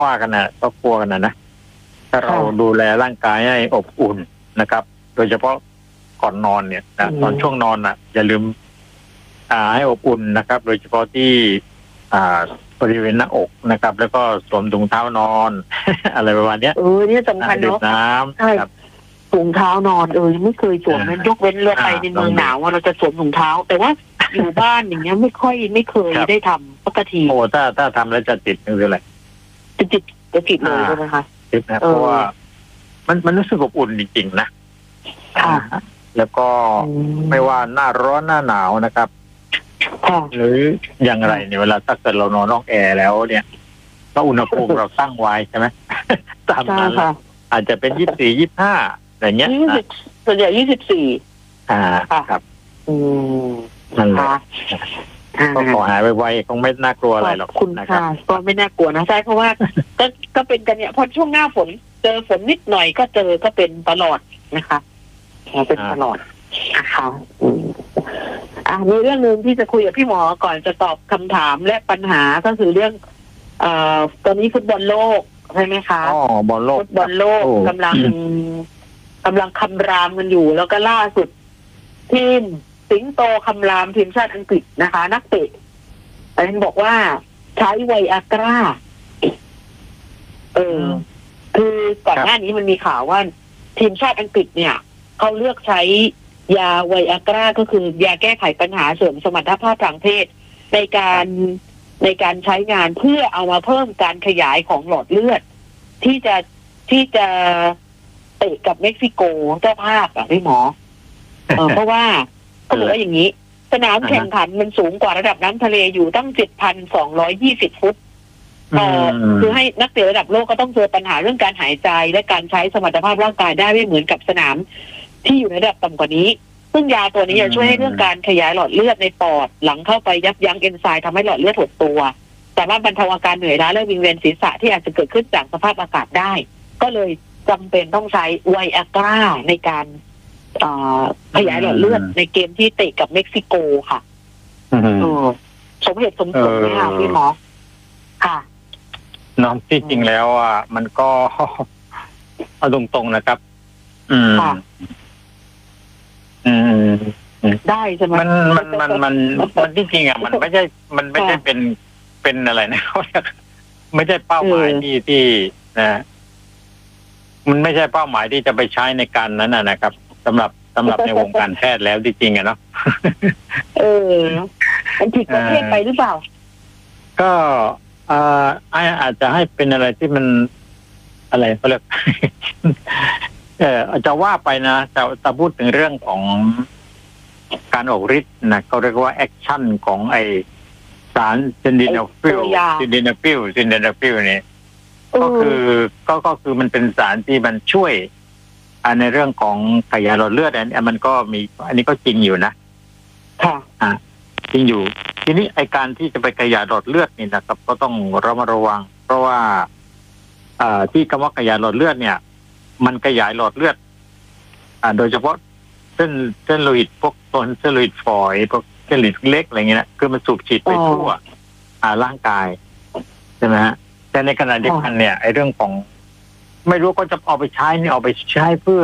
ว่ากันนะก็กลัวกันนะถ้าเราดูแลร่างกายให้อบอุ่นนะครับ โดยเฉพาะก่อนนอนเนี่ยนะตอนช่วงนอนอย่าลืมให้อบอุ่นนะครับ โดยเฉพาะที่บริเวณหน้าอกนะครับ แล้วก็สวมถุงเท้านอน อะไรประมาณนี้นี่สำคัญเนาะดื่มน้ำใช่ถุงเท้านอนไม่เคยสวมนะยกเว้นเราไปในเมืองหนาวว่าเราจะสวมถุงเท้า แต่ว่าอยู่บ้านอย่างเงี้ยไม่เคยได้ทำปกติโอ้ถ้าทำแล้วจะติดคืออะไรจะติดเลยใช่ไหมคะติดนะเพราะว่ามันรู้สึกอบอุ่นจริงๆนะแล้วก็ไม่ว่าหน้าร้อนหน้าหนาวนะครับหรืออย่างไรเนี่ยเวลาถ้าเกิดเรานอนนอกแอร์แล้วเนี่ยก็อุณหภูมิเราตั้งไว้ใช่ไหมตามนั้นอาจจะเป็น24 25อะไรเงี้ยส่วนใหญ่24 ครับนั่นแหละก็ขอหายไวๆคงไม่น่ากลัวอะไรหรอกคุณค่ะก็ไม่น่ากลัวนะใช่เพราะว่าก็เป็นกันเนี่ยพอช่วงหน้าฝนเจอฝนนิดหน่อยก็เป็นตลอดนะคะเป็นตลอดนะคะมีเรื่องนึงที่จะคุยกับพี่หมอก่อนจะตอบคำถามและปัญหาก็คือเรื่องตอนนี้ฟุตบอลโลกใช่ไหมคะบอลโลกฟุตบอลโลกกำลังคำรามกันอยู่แล้วก็ล่าสุดทีมสิงโตคำรามทีมชาติอังกฤษนะคะนักเตะอันนี้บอกว่าใช้ไวอากราคือก่อนหน้านี้มันมีข่าวว่าทีมชาติอังกฤษเนี่ยเขาเลือกใช้ยาไวอากราก็คือยาแก้ไขปัญหาเสริมสมรรถภาพทางเพศในการใช้งานเพื่อเอามาเพิ่มการขยายของหลอดเลือดที่จะเตะกับเม็กซิโกเจ้าภาพพี่หมอเพราะว่าเขาบอกว่าอย่างนี้สนามแข่งขันมันสูงกว่าระดับน้ำทะเลอยู่ตั้ง 7,220 ฟุตคือให้นักเตะระดับโลกก็ต้องเจอปัญหาเรื่องการหายใจและการใช้สมรรถภาพร่างกายได้ไม่เหมือนกับสนามที่อยู่ในระดับต่ำกว่านี้ซึ่งยาตัวนี้จะช่วยให้เรื่องการขยายหลอดเลือดในปอดหลังเข้าไปยับยั้งเอนไซม์ทำให้หลอดเลือดหดตัวสามารถบรรเทาอาการเหนื่อยล้าและวิงเวียนศีรษะที่อาจจะเกิดขึ้นจากสภาพอากาศได้ก็เลยจำเป็นต้องใช้ไวอากราในการขยายหลอดเลือดในเกมที่เตะกับเม็กซิโกค่ะสมเหตุสมผลไหมคะพี่หมอค่ะน้องที่จริงแล้วมันก็เอาตรงๆนะครับได้ใช่ไหมมันจริงๆมันไม่ใช่เป็นอะไรนะไม่ใช่เป้าหมายที่นะมันไม่ใช่เป้าหมายที่จะไปใช้ในการนั้นนะครับสำหรับในวงการแพทย์แล้วจริงๆเนาะมันผิดประเภทไปหรือเปล่าก็อาจจะให้เป็นอะไรที่มันอะไรเขาเรียกอาจจะว่าไปนะแต่พูดถึงเรื่องของการออกฤทธิ์นะเขาเรียกว่าแอคชั่นของไอสารซินเดนาฟิลเนี่ยก็คือมันเป็นสารที่มันช่วยในเรื่องของขยายหลอดเลือดมันก็มีอันนี้ก็จริงอยู่นะจริงอยู่ทีนี้ไอการที่จะไปขยายหลอดเลือดนี่นะครับก็ต้องระมัดระวังเพราะว่าที่คำว่าขยายหลอดเลือดเนี่ยมันขยายหลอดเลือดโดยเฉพาะเส้นโลหิตพวกเส้นโลหิตฝอยพวกเส้นโลหิตเล็กอะไรเงี้ยคือมันสูบฉีดไปทั่วร่างกายใช่ไหมฮะแต่ในขณะเดียวกันเนี่ยไอเรื่องของไม่รู้ก็จะเอาไปใช้เพื่อ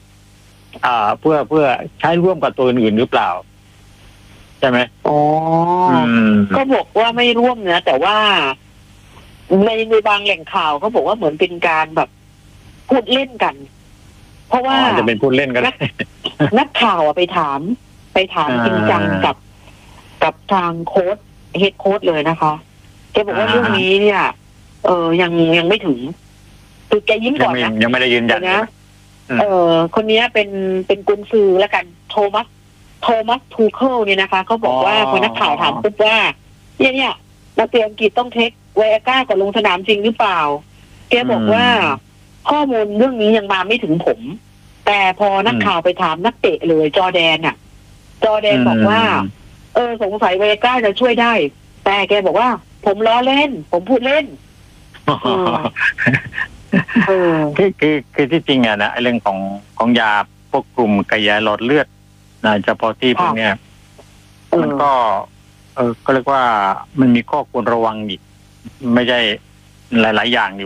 ใช้ร่วมกับตัวอื่นหรือเปล่าใช่ไหมก็บอกว่าไม่ร่วมนะแต่ว่าในบางแหล่งข่าวเขาบอกว่าเหมือนเป็นการแบบพูดเล่นกันเพราะว่าจะเป็นพูดเล่นกันนักข่าวไปถามจริงจังกับทางเฮดโค้ชเลยนะคะแกบอกว่าเรื่องนี้เนี่ยยังไม่ถึงคือแกยิ้มก่อนนะยังไม่ได้ยืนยันนะคนนี้เป็นกุนซือแล้วกันโทมัสทูเคิลเนี่ยนะคะเขาบอกว่าพอนักข่าวถามปุ๊บว่าเนี่ยนักเตะอังกฤษต้องเทคไวอาก้าก่อนลงสนามจริงหรือเปล่าแกบอกว่าข้อมูลเรื่องนี้ยังมาไม่ถึงผมแต่พอนักข่าวไปถามนักเตะเลยจอร์แดนบอกว่าสงสัยไวอาก้าจะช่วยได้แต่แกบอกว่าผมล้อเล่นผมพูดเล่นคือที่จริงนะเรื่องของยาพวกกลุ่มขยายหลอดเลือดนะเฉพาะที่พวกเนี้ยมันก็เรียกว่ามันมีข้อควรระวังอีกไม่ใช่หลายๆอย่างอยู่